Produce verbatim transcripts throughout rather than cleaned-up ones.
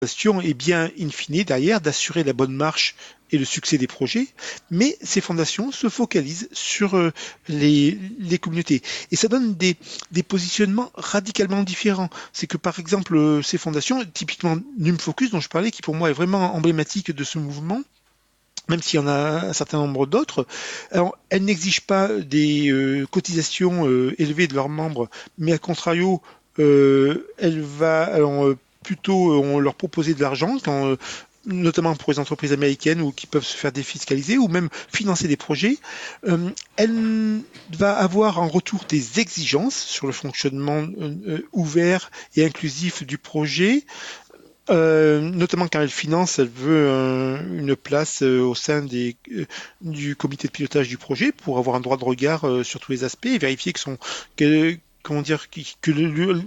fondation est bien, in fine, derrière, d'assurer la bonne marche et le succès des projets, mais ces fondations se focalisent sur euh, les, les communautés. Et ça donne des, des positionnements radicalement différents. C'est que, par exemple, euh, ces fondations, typiquement NumFocus, dont je parlais, qui pour moi est vraiment emblématique de ce mouvement, même s'il y en a un certain nombre d'autres, alors, elles n'exigent pas des euh, cotisations euh, élevées de leurs membres, mais à contrario, euh, elle va, alors, euh, plutôt, on leur proposait de l'argent, quand, euh, notamment pour les entreprises américaines ou qui peuvent se faire défiscaliser ou même financer des projets. Euh, elle va avoir en retour des exigences sur le fonctionnement euh, ouvert et inclusif du projet. Euh, notamment quand elle finance, elle veut euh, une place euh, au sein des, euh, du comité de pilotage du projet pour avoir un droit de regard euh, sur tous les aspects et vérifier que son, que, comment dire, que le, le,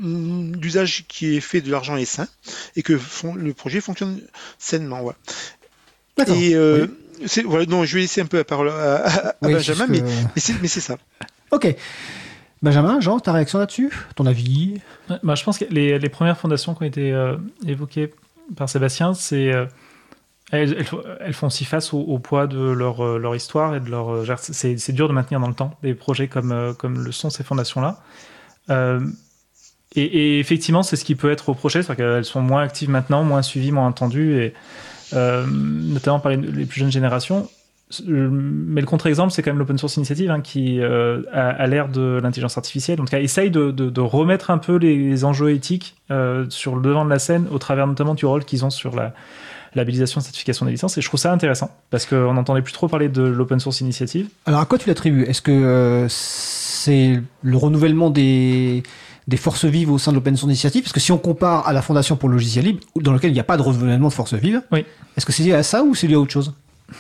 l'usage qui est fait de l'argent est sain et que fon, le projet fonctionne sainement. Ouais. D'accord. Et euh, oui. c'est, voilà, non, je vais laisser un peu la parole à, à, à oui, Benjamin, mais, que... mais, c'est, mais c'est ça. Ok. Benjamin, Jean, ta réaction là-dessus? Ton avis? Bah, je pense que les, les premières fondations qui ont été euh, évoquées par Sébastien, c'est, euh, elles, elles, elles font aussi face au, au poids de leur, euh, leur histoire et de leur. Euh, c'est, c'est dur de maintenir dans le temps des projets comme, euh, comme le sont ces fondations-là. Euh, et, et effectivement, c'est ce qui peut être reproché, c'est-à-dire qu'elles sont moins actives maintenant, moins suivies, moins entendues, et, euh, notamment par les, les plus jeunes générations. Mais le contre-exemple, c'est quand même l'Open Source Initiative hein, qui euh, a, a l'ère de l'intelligence artificielle. En tout cas, essaye de, de, de remettre un peu les, les enjeux éthiques euh, sur le devant de la scène, au travers notamment du rôle qu'ils ont sur la labellisation et certification des licences. Et je trouve ça intéressant, parce qu'on n'entendait plus trop parler de l'Open Source Initiative. Alors, à quoi tu l'attribues? Est-ce que euh, c'est le renouvellement des... des forces vives au sein de l'Open Source Initiative? Parce que si on compare à la Fondation pour le logiciel libre, dans laquelle il n'y a pas de renouvellement de forces vives, oui. Est-ce que c'est lié à ça ou c'est lié à autre chose?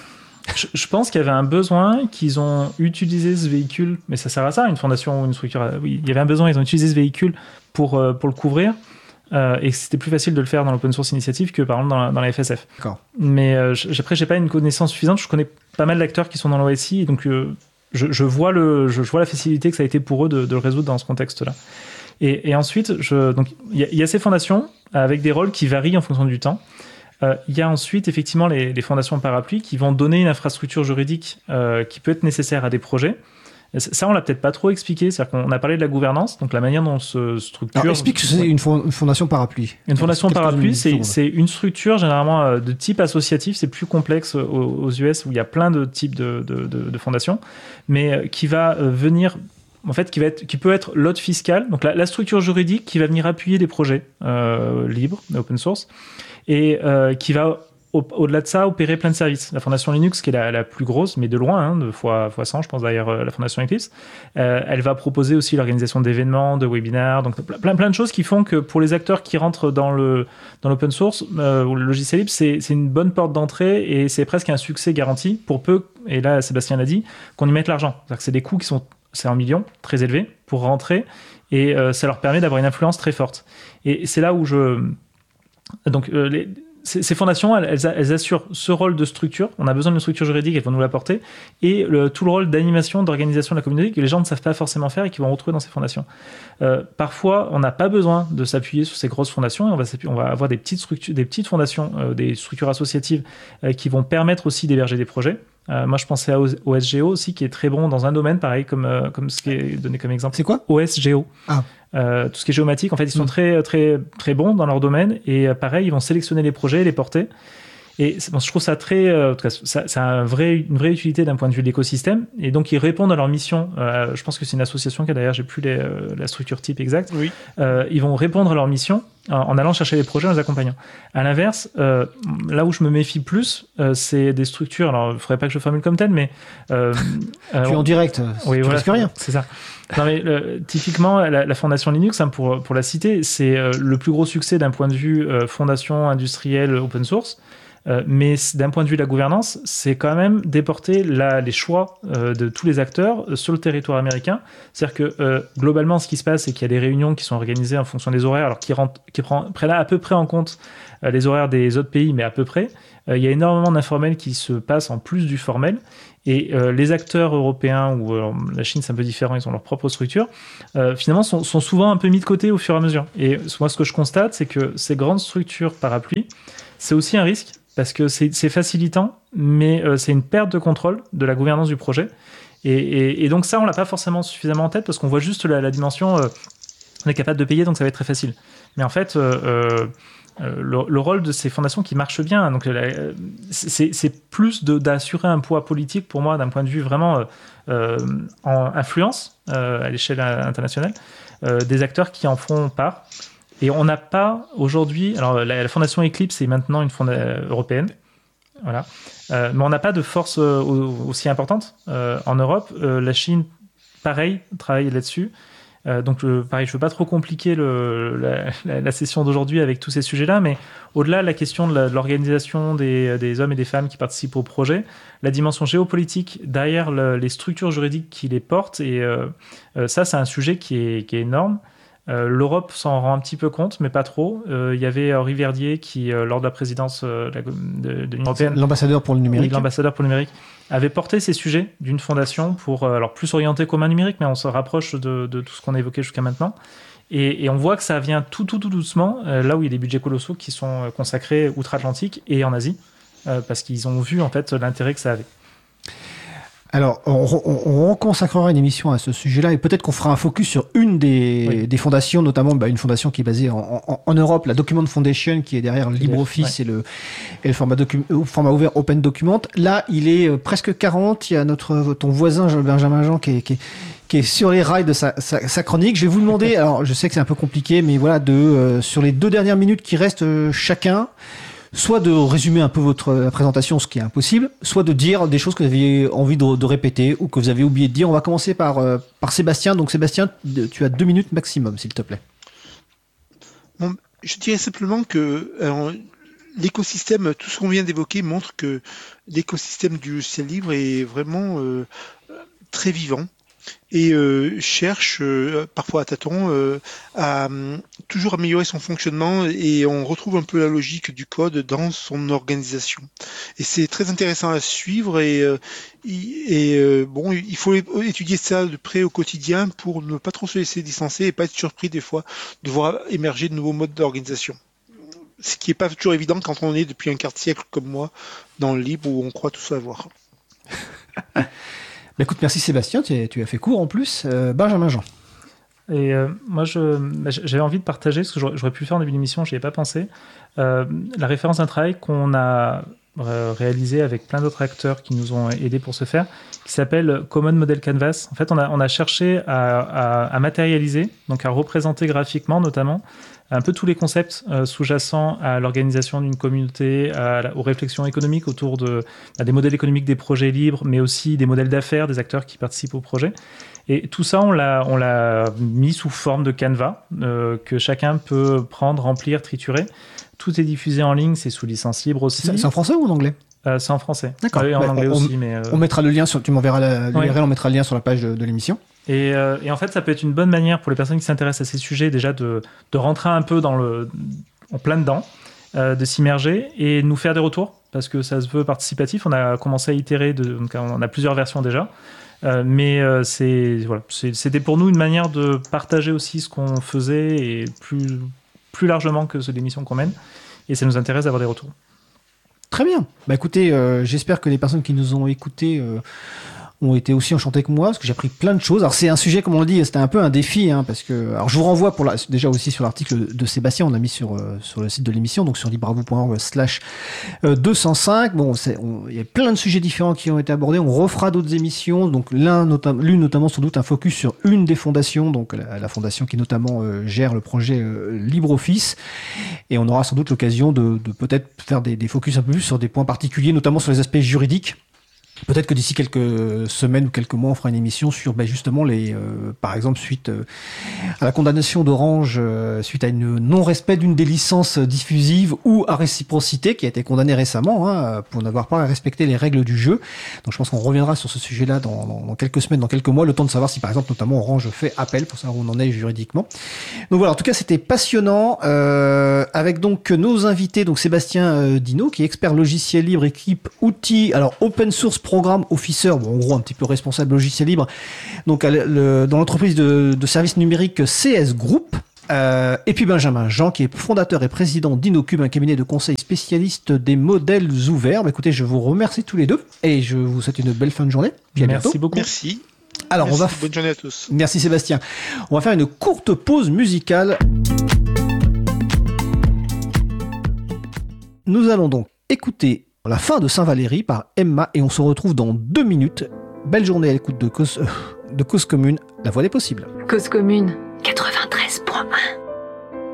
Je, je pense qu'il y avait un besoin, qu'ils ont utilisé ce véhicule, mais ça sert à ça, une fondation ou une structure. Oui, il y avait un besoin, ils ont utilisé ce véhicule pour, euh, pour le couvrir, euh, et c'était plus facile de le faire dans l'Open Source Initiative que par exemple dans la, dans la F S F. D'accord. Mais euh, après, j'ai pas une connaissance suffisante, je connais pas mal d'acteurs qui sont dans l'O S I, donc euh, je, je, vois le, je, je vois la facilité que ça a été pour eux de, de le résoudre dans ce contexte-là. Et, et ensuite, il y, y a ces fondations avec des rôles qui varient en fonction du temps. Il euh, y a ensuite effectivement les, les fondations parapluies qui vont donner une infrastructure juridique euh, qui peut être nécessaire à des projets. Ça, on l'a peut-être pas trop expliqué. C'est-à-dire qu'on a parlé de la gouvernance, donc la manière dont on se structure. Alors, explique que c'est ouais. une, fond, une fondation parapluie. Une fondation parapluie, c'est, c'est une structure généralement euh, de type associatif. C'est plus complexe aux, aux U S où il y a plein de types de, de, de, de fondations, mais euh, qui va euh, venir. En fait, qui, va être, qui peut être l'hôte fiscal, donc la, la structure juridique qui va venir appuyer des projets euh, libres, open source, et euh, qui va, au, au-delà de ça, opérer plein de services. La fondation Linux, qui est la, la plus grosse, mais de loin, hein, de fois, fois cent, je pense, derrière euh, la fondation Eclipse, euh, elle va proposer aussi l'organisation d'événements, de webinaires, donc plein, plein de choses qui font que pour les acteurs qui rentrent dans, le, dans l'open source, euh, ou le logiciel libre, c'est, c'est une bonne porte d'entrée et c'est presque un succès garanti pour peu, et là, Sébastien l'a dit, qu'on y mette l'argent. C'est-à-dire que c'est des coûts qui sont c'est en millions, très élevés, pour rentrer, et euh, ça leur permet d'avoir une influence très forte. Et c'est là où je... Donc, euh, les... ces, ces fondations, elles, elles assurent ce rôle de structure, on a besoin d'une structure juridique, elles vont nous l'apporter, et le, tout le rôle d'animation, d'organisation de la communauté que les gens ne savent pas forcément faire et qu'ils vont retrouver dans ces fondations. Euh, parfois, on n'a pas besoin de s'appuyer sur ces grosses fondations, et on va, on va avoir des petites, structures, des petites fondations, euh, des structures associatives euh, qui vont permettre aussi d'héberger des projets. Euh, moi, je pensais à O S G O aussi, qui est très bon dans un domaine, pareil, comme, euh, comme ce qui est donné comme exemple. C'est quoi? O S G O. Ah. Euh, tout ce qui est géomatique, en fait, ils sont mmh. très, très, très bons dans leur domaine, et euh, pareil, ils vont sélectionner les projets et les porter. Et bon, je trouve ça très, euh, en tout cas, ça, ça a un vrai, une vraie utilité d'un point de vue de l'écosystème. Et donc, ils répondent à leur mission. Euh, je pense que c'est une association qui a d'ailleurs, j'ai plus les, euh, la structure type exacte. Oui. Euh, ils vont répondre à leur mission en, en allant chercher les projets, en les accompagnant. À l'inverse, euh, là où je me méfie plus, euh, c'est des structures. Alors, il ne faudrait pas que je formule comme tel, mais euh, euh, tu es en direct. Oui, tu voilà, risques rien. C'est ça. Non, mais euh, typiquement, la, la fondation Linux, hein, pour pour la citer, c'est euh, le plus gros succès d'un point de vue euh, fondation industrielle open source. Euh, mais d'un point de vue de la gouvernance, c'est quand même déporter la, les choix euh, de tous les acteurs euh, sur le territoire américain. C'est-à-dire que euh, globalement, ce qui se passe, c'est qu'il y a des réunions qui sont organisées en fonction des horaires, alors qui, rentrent, qui prend, prennent à peu près en compte euh, les horaires des autres pays, mais à peu près. Euh, il y a énormément d'informels qui se passent en plus du formel. Et euh, les acteurs européens, ou euh, la Chine c'est un peu différent, ils ont leur propre structure, euh, finalement sont, sont souvent un peu mis de côté au fur et à mesure. Et moi ce que je constate, c'est que ces grandes structures parapluies, c'est aussi un risque, parce que c'est, c'est facilitant, mais euh, c'est une perte de contrôle de la gouvernance du projet. Et, et, et donc ça, on l'a pas forcément suffisamment en tête, parce qu'on voit juste la, la dimension, euh, on est capable de payer, donc ça va être très facile. Mais en fait... Euh, euh, Euh, le, le rôle de ces fondations qui marchent bien, donc euh, c'est, c'est plus de, d'assurer un poids politique pour moi d'un point de vue vraiment euh, euh, en influence euh, à l'échelle internationale euh, des acteurs qui en font part. Et on n'a pas aujourd'hui, alors la, la fondation Eclipse est maintenant une fondation européenne, voilà, euh, mais on n'a pas de force euh, aussi importante euh, en Europe. Euh, la Chine, pareil, travaille là-dessus. Euh, donc, euh, pareil, je ne veux pas trop compliquer le, la, la, la session d'aujourd'hui avec tous ces sujets-là, mais au-delà de la question de, la, de l'organisation des, des hommes et des femmes qui participent au projet, la dimension géopolitique derrière le, les structures juridiques qui les portent, et euh, euh, ça, c'est un sujet qui est, qui est énorme. Euh, L'Europe s'en rend un petit peu compte, mais pas trop. Il euh, y avait Henri Verdier qui, euh, lors de la présidence euh, de, de l'Union européenne, l'ambassadeur pour le numérique, oui, l'ambassadeur pour le numérique, avait porté ces sujets d'une fondation pour, euh, alors plus orienté commun numérique, mais on se rapproche de, de tout ce qu'on a évoqué jusqu'à maintenant. Et, et on voit que ça vient tout, tout, tout doucement, euh, là où il y a des budgets colossaux qui sont consacrés outre-Atlantique et en Asie, euh, parce qu'ils ont vu en fait l'intérêt que ça avait. Alors, on, on, on consacrera une émission à ce sujet-là et peut-être qu'on fera un focus sur une des, oui. des fondations, notamment bah, une fondation qui est basée en, en, en Europe, la Document Foundation, qui est derrière LibreOffice ouais. et, le, et le format, docu, format ouvert Open Document. Là, il est presque quarante. Il y a notre, ton voisin Benjamin Jean qui est, qui est, qui est sur les rails de sa, sa, sa chronique. Je vais vous demander, alors je sais que c'est un peu compliqué, mais voilà, de euh, sur les deux dernières minutes qui restent euh, chacun, soit de résumer un peu votre présentation, ce qui est impossible, soit de dire des choses que vous aviez envie de, de répéter ou que vous avez oublié de dire. On va commencer par, euh, par Sébastien. Donc Sébastien, tu as deux minutes maximum, s'il te plaît. Bon, je dirais simplement que alors, l'écosystème, tout ce qu'on vient d'évoquer montre que l'écosystème du logiciel libre est vraiment euh, très vivant et euh, cherche euh, parfois à tâtons euh, à euh, toujours améliorer son fonctionnement, et on retrouve un peu la logique du code dans son organisation. Et c'est très intéressant à suivre, et, euh, et euh, bon, il faut étudier ça de près au quotidien pour ne pas trop se laisser distancer et pas être surpris des fois de voir émerger de nouveaux modes d'organisation. Ce qui n'est pas toujours évident quand on est depuis un quart de siècle comme moi dans le libre où on croit tout savoir. Bah écoute, merci Sébastien, tu, tu as fait court en plus. Euh, Benjamin Jean. Et euh, moi, je, j'avais envie de partager, ce que j'aurais, j'aurais pu le faire en début d'émission, je n'y ai pas pensé, euh, la référence d'un travail qu'on a euh, réalisé avec plein d'autres acteurs qui nous ont aidés pour ce faire, qui s'appelle Common Model Canvas. En fait, on a, on a cherché à, à, à matérialiser, donc à représenter graphiquement notamment, un peu tous les concepts euh, sous-jacents à l'organisation d'une communauté, à la, aux réflexions économiques autour de, à des modèles économiques des projets libres, mais aussi des modèles d'affaires des acteurs qui participent au projet. Et tout ça, on l'a, on l'a mis sous forme de Canva, euh, que chacun peut prendre, remplir, triturer. Tout est diffusé en ligne, c'est sous licence libre aussi. C'est, c'est en français ou en anglais ? euh, C'est en français. D'accord. Et en ouais, anglais on, aussi. Mais, euh... on mettra le lien sur, tu m'enverras la, l'U R L, ouais. On mettra le lien sur la page de, de l'émission. Et, euh, et en fait, ça peut être une bonne manière pour les personnes qui s'intéressent à ces sujets déjà de, de rentrer un peu dans le, en plein dedans, euh, de s'immerger et de nous faire des retours, parce que ça se veut participatif. On a commencé à itérer, de, donc on a plusieurs versions déjà. Euh, mais euh, c'est, voilà, c'est, c'était pour nous une manière de partager aussi ce qu'on faisait, et plus, plus largement que l'émission qu'on mène. Et ça nous intéresse d'avoir des retours. Très bien. Bah écoutez, euh, j'espère que les personnes qui nous ont écoutés euh, ont été aussi enchantés que moi, parce que j'ai appris plein de choses. Alors c'est un sujet, comme on le dit, c'était un peu un défi, hein, parce que, alors je vous renvoie pour la, déjà aussi sur l'article de Sébastien, on l'a mis sur euh, sur le site de l'émission, donc sur libravou point org slash deux cent cinq. Bon, c'est, on, il y a plein de sujets différents qui ont été abordés. On refera d'autres émissions, donc l'un notam- l'une notamment sans doute un focus sur une des fondations, donc la, la fondation qui notamment euh, gère le projet euh, LibreOffice, et on aura sans doute l'occasion de, de peut-être faire des, des focus un peu plus sur des points particuliers, notamment sur les aspects juridiques. Peut-être que d'ici quelques semaines ou quelques mois, on fera une émission sur ben, justement les, euh, par exemple, suite euh, à la condamnation d'Orange, euh, suite à une non-respect d'une des licences diffusives ou à réciprocité, qui a été condamnée récemment hein, pour n'avoir pas respecté les règles du jeu. Donc je pense qu'on reviendra sur ce sujet-là dans, dans, dans quelques semaines, dans quelques mois, le temps de savoir si par exemple, notamment Orange fait appel pour savoir où on en est juridiquement. Donc voilà, en tout cas, c'était passionnant euh, avec donc nos invités, donc Sébastien euh, Dino, qui est expert logiciel libre, équipe outils, alors open source programme officer, bon, en gros un petit peu responsable logiciel libre, donc le, dans l'entreprise de, de services numériques C S Group. Euh, et puis Benjamin Jean, qui est fondateur et président d'Inocube, un cabinet de conseil spécialiste des modèles ouverts. Bah, écoutez, je vous remercie tous les deux et je vous souhaite une belle fin de journée. Puis à Merci bientôt. beaucoup. Merci. Alors Merci, on va. Bonne journée à tous. Merci Sébastien. On va faire une courte pause musicale. Nous allons donc écouter la fin de Saint-Valéry par Emma et on se retrouve dans deux minutes. Belle journée à l'écoute de Cause, euh, de Cause Commune, la voix des possibles. Cause Commune, quatre-vingt-treize point un.